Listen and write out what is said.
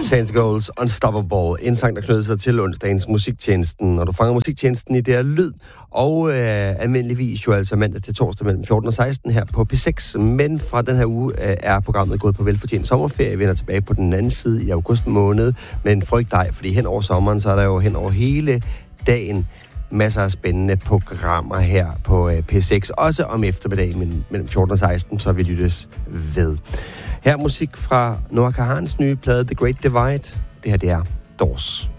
Goals Unstoppable. En sang, der knytter sig til onsdagens musiktjenesten. Og du fanger musiktjenesten i der lyd. Og almindeligvis jo altså mandag til torsdag mellem 14 og 16 her på P6. Men fra den her uge er programmet gået på velfortjent sommerferie. Vi vender tilbage på den anden side i august måned. Men frygt dig, fordi hen over sommeren, så er der jo hen over hele dagen masser af spændende programmer her på P6. Også om eftermiddagen mellem 14 og 16, så vi lyttes ved. Her er musik fra Noah Kahans nye plade The Great Divide. Det her, det er Doors.